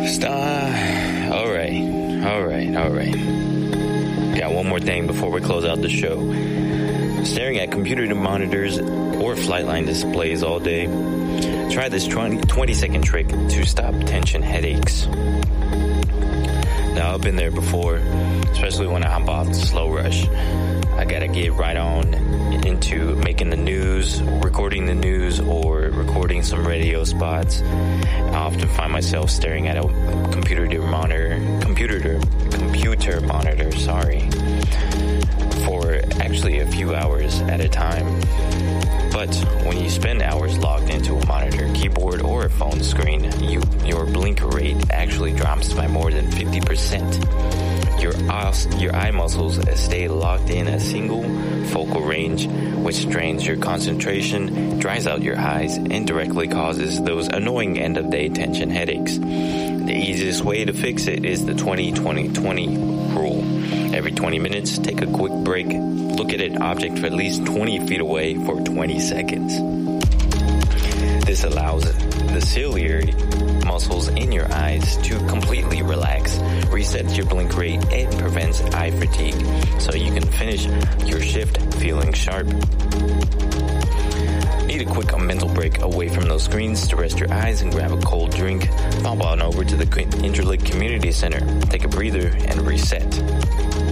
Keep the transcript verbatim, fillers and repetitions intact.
Stop. All right. All right. All right. Got one more thing before we close out the show. Staring at computer monitors or flightline displays all day. Try this twenty second trick to stop tension headaches. Now, I've been there before, especially when I hop off the slow rush. I gotta get right on into making the news, recording the news, or recording some radio spots. I often find myself staring at a computer monitor, computer, computer monitor, sorry, for actually a few hours at a time. But when you spend hours logged into a monitor, keyboard, or a phone screen, you, your blink rate actually drops by more than fifty percent. Your, your eye muscles stay locked in a single focal range, which strains your concentration, dries out your eyes, and directly causes those annoying end-of-day tension headaches. The easiest way to fix it is the twenty twenty twenty rule. Every twenty minutes, take a quick break, look at an object for at least twenty feet away for twenty seconds. This allows the ciliary muscles in your eyes to completely relax, resets your blink rate, and prevents eye fatigue, so you can finish your shift feeling sharp. Need a quick mental break away from those screens to rest your eyes and grab a cold drink? Pop on over to the Interlake Community Center, take a breather, and reset.